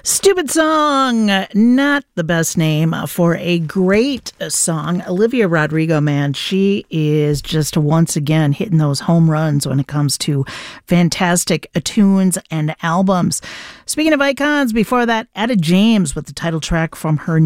Stupid Song, not the best name for a great song. Olivia Rodrigo, man, she is just once again hitting those home runs when it comes to fantastic tunes and albums. Speaking of icons, before that, Etta James with the title track from her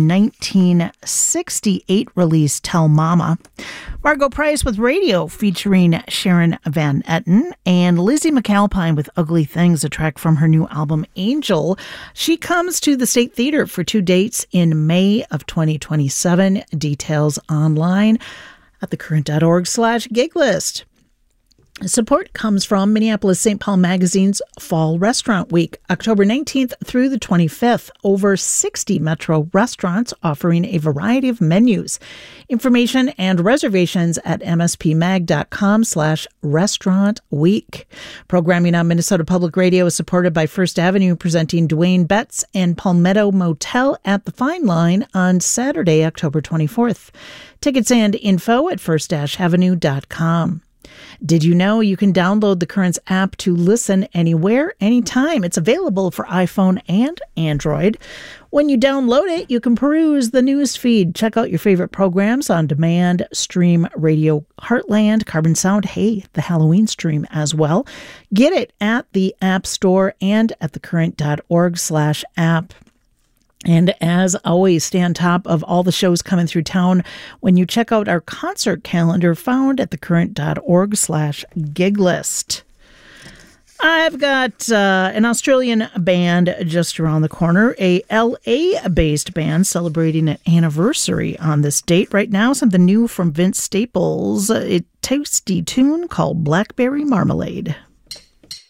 1968 release, Tell Mama. Margo Price with Radio featuring Sharon Van Etten, and Lizzie McAlpine with Ugly Things, a track from her new album Angel. She comes to the State Theater for 2 dates in May of 2027. Details online at thecurrent.org/gig list. Support comes from Minneapolis St. Paul Magazine's Fall Restaurant Week, October 19th through the 25th. Over 60 Metro restaurants offering a variety of menus. Information and reservations at mspmag.com/restaurant week. Programming on Minnesota Public Radio is supported by First Avenue, presenting Dwayne Betts and Palmetto Motel at the Fine Line on Saturday, October 24th. Tickets and info at first-avenue.com. Did you know you can download the Currents app to listen anywhere, anytime? It's available for iPhone and Android. When you download it, you can peruse the news feed, check out your favorite programs on demand, stream Radio Heartland, Carbon Sound, hey, the Halloween stream as well. Get it at the App Store and at thecurrent.org/app. And as always, stay on top of all the shows coming through town when you check out our concert calendar found at thecurrent.org/gig list. I've got an Australian band just around the corner, a LA-based band celebrating an anniversary on this date. Right now, something new from Vince Staples, a tasty tune called Blackberry Marmalade.